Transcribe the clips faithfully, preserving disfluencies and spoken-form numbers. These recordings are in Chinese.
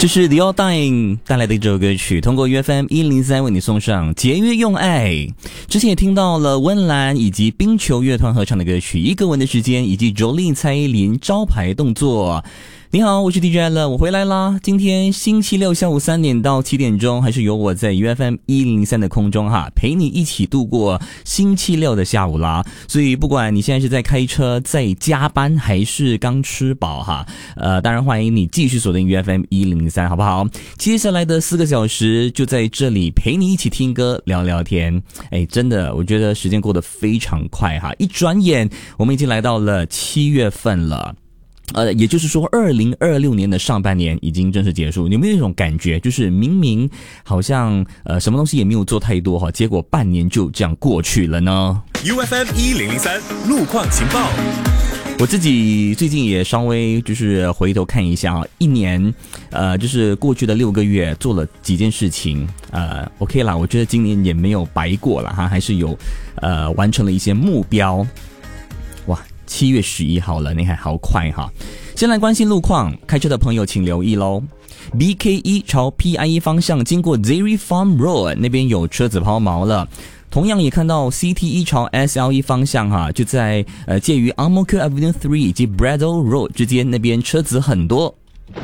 这是 The All-Time 带来的这首歌曲，通过 U F M 一零三为你送上节约用爱。之前也听到了温岚以及冰球乐团合唱的歌曲《一个吻的时间》，以及 Jolin 蔡依林招牌动作。你好，我是 D J 了，我回来啦。今天星期六下午三点到七点钟，还是由我在 U F M 一零三的空中哈，陪你一起度过星期六的下午啦。所以不管你现在是在开车、在加班，还是刚吃饱哈，呃，当然欢迎你继续锁定 U F M 一零三，好不好？接下来的四个小时就在这里陪你一起听歌、聊聊天。哎，真的，我觉得时间过得非常快哈，一转眼我们已经来到了七月份了。呃，也就是说二零二六年的上半年已经正式结束。你有没有一种感觉，就是明明好像呃什么东西也没有做太多哈，结果半年就这样过去了呢？ U F M 一零零三路况情报。 我自己最近也稍微就是回头看一下啊，一年呃就是过去的六个月做了几件事情，呃 OK 啦，我觉得今年也没有白过了哈，还是有呃完成了一些目标。哇，七月十一号了，你还好快哈！先来关心路况，开车的朋友请留意咯。B K 一 朝 P I E 方向经过 Dairy Farm Road 那边有车子抛锚了。同样也看到 C T 一 朝 S L E 方向哈，就在呃介于 Ang Mo Kio Avenue 三以及 Braddell Road 之间，那边车子很多。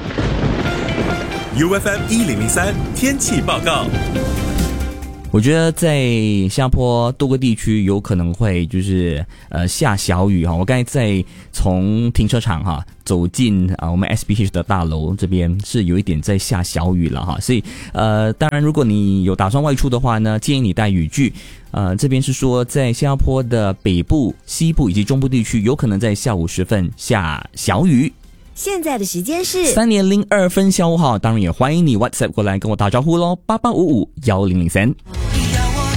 U F M 一零零三天气报告。 我觉得在新加坡多个地区有可能会就是呃下小雨哈。我刚才在从停车场哈走进啊我们 S B H 的大楼这边是有一点在下小雨了哈，所以呃当然如果你有打算外出的话呢，建议你带雨具。呃这边是说在新加坡的北部、西部以及中部地区有可能在下午时分下小雨。 现在的时间是三点零二分下午好，当然也欢迎你 WhatsApp 过来跟我打招呼咯，八八五五一零零三。